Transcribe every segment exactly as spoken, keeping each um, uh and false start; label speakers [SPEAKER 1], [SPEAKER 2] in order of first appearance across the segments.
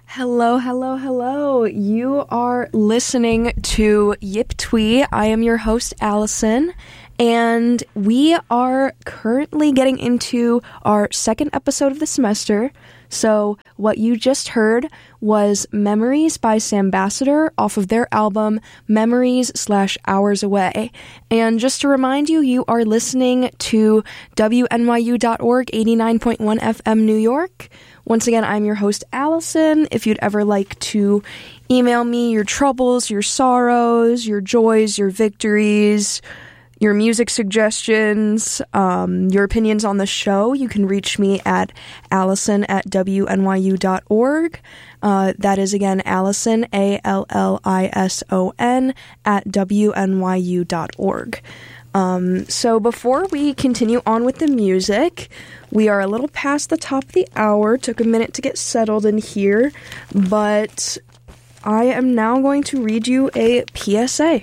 [SPEAKER 1] Hello, hello, hello. You are listening to Yip Twee. I am your host, Allison, and we are currently getting into our second episode of the semester. So what you just heard was Memories by Sambassador off of their album Memories slash Hours Away. And just to remind you, you are listening to W N Y U dot org, eighty-nine point one F M New York. Once again, I'm your host, Allison. If you'd ever like to email me your troubles, your sorrows, your joys, your victories, your music suggestions, um, your opinions on the show, you can reach me at Allison at W N Y U dot org. Uh, that is, again, Allison, A L L I S O N, at W N Y U dot org. Um, so before we continue on with the music, we are a little past the top of the hour. Took a minute to get settled in here, but I am now going to read you a P S A.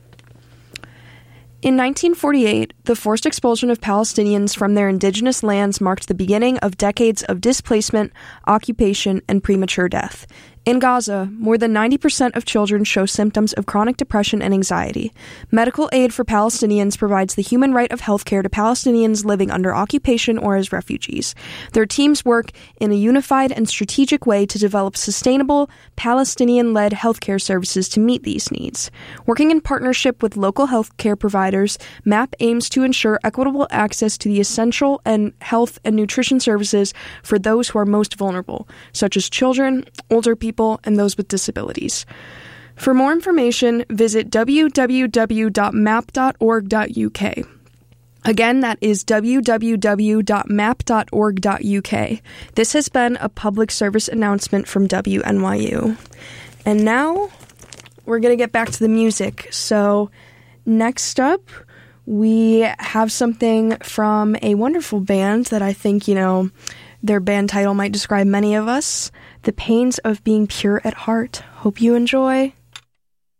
[SPEAKER 1] In nineteen forty-eight, the forced expulsion of Palestinians from their indigenous lands marked the beginning of decades of displacement, occupation, and premature death. In Gaza, more than ninety percent of children show symptoms of chronic depression and anxiety. Medical aid for Palestinians provides the human right of healthcare to Palestinians living under occupation or as refugees. Their teams work in a unified and strategic way to develop sustainable, Palestinian-led healthcare services to meet these needs. Working in partnership with local healthcare providers, MAP aims to ensure equitable access to the essential and health and nutrition services for those who are most vulnerable, such as children, older people, and those with disabilities. For more information, visit w w w dot map dot org dot u k. Again, that is w w w dot map dot org dot u k. This has been a public service announcement from W N Y U. And now, we're going to get back to the music. So, next up, we have something from a wonderful band that I think, you know, their band title might describe many of us. The Pains of Being Pure at Heart. Hope you enjoy.